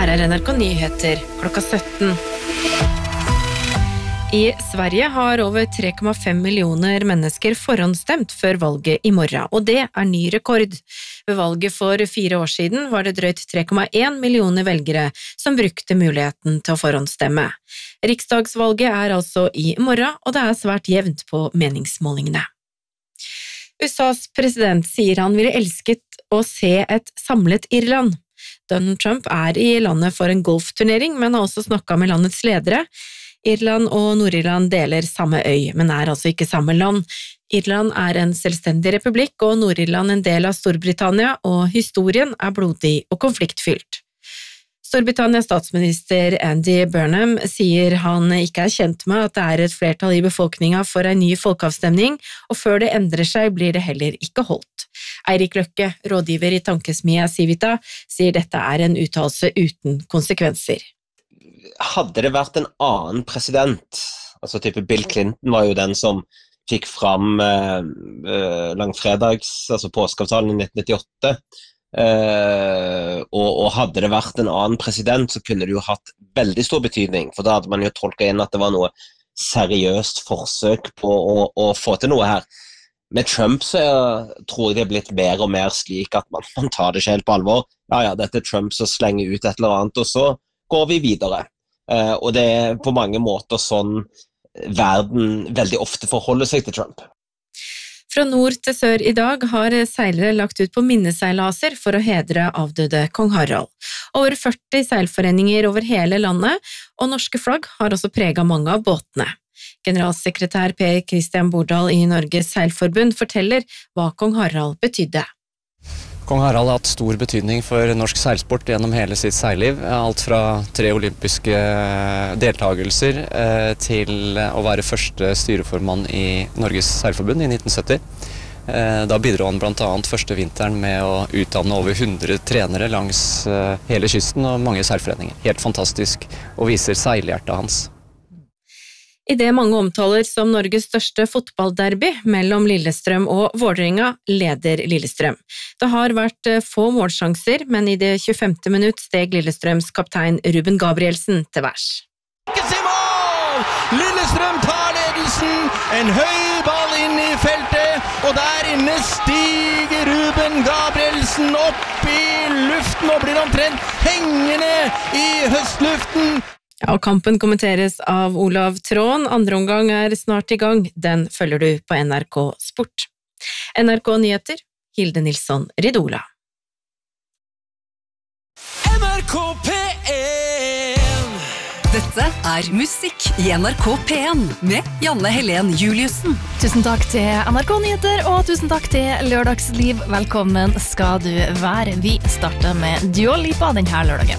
Her NRK Nyheter klokka 17. I Sverige har over 3,5 millioner mennesker forhåndsstemt før valget i morgen, og det ny rekord. Ved valget for 4 år siden var det drøyt 3,1 millioner velgere som brukte muligheten til å forhåndsstemme. Riksdagsvalget altså i morgen, og det svært jevnt på meningsmålingene. USAs president sier han ville elsket å se et samlet Irland. Donald Trump i landet for en golfturnering, men har også snakket med landets ledere. Irland og Nord-Irland deler samme øy, men altså ikke samme land. Irland en selvstendig republikk, og Nord-Irland en del av Storbritannia, og historien blodig og konfliktfylt. Storbritannias statsminister Andy Burnham sier han ikke kjent med at det et flertall i befolkningen for en ny folkeavstemning, og før det endrer seg blir det heller ikke holdt. Eirik Løkke, rådgiver i tankesmia Civita, sier dette en uttalelse uten konsekvenser. Hadde det vært en annen president, altså type Bill Clinton var jo den som fikk fram langfredags, altså påskeavtalen i 1998, og hadde det vært en annen president, så kunne det jo hatt veldig stor betydning, for da hadde man jo tolket inn at det var noe seriøst forsøk på å få til noe her. Med Trump så tror jeg det blitt mer og mer slik at man tar det ikke helt på alvor. Ja, dette Trump som slenger ut et eller annet, og så går vi videre. Og det på mange måter sånn verden veldig ofte forholder seg til Trump. Fra nord til sør i dag har seilere lagt ut på minneseilaser for å hedre avdøde kong Harald. Over 40 seilforeninger over hele landet, og norske flagg har også preget mange av båtene. Generalsekretær Per Christian Bordal i Norges Seilforbund forteller hva kong Harald betydde. Kong Harald har hatt stor betydning for norsk seilsport gjennom hele sitt seilliv. Alt fra 3 olympiske deltagelser til å være første styreformann i Norges Seilforbund i 1970. Da bidro han blant annet første vinteren med å utdanne over 100 trenere langs hele kysten og mange seilforeninger. Helt fantastisk, og viser seilhjertet hans. I det mange omtaler som Norges største fotballderby mellom Lillestrøm og Vålerenga, leder Lillestrøm. Det har vært få målsjanser, men i det 25. minutt steg Lillestrøms kaptein Ruben Gabrielsen til værs. Ikke mål! Lillestrøm tar ledelsen, en høy ball inn i feltet, og der inne stiger Ruben Gabrielsen opp i luften og blir omtrent hengende i høstluften. Ja, og kampen kommenteres av Olav Tråen. Andre omgang snart i gang. Den følger du på NRK Sport. NRK Nyheter, Hilde Nilsson Ridola. NRK P1. Dette musikk i NRK P1 med Janne Helen Juliussen. Tusen takk til NRK Nyheter, og tusen takk til Lørdagsliv. Velkommen skal du være. Vi starter med Dua Lipa denne lørdagen.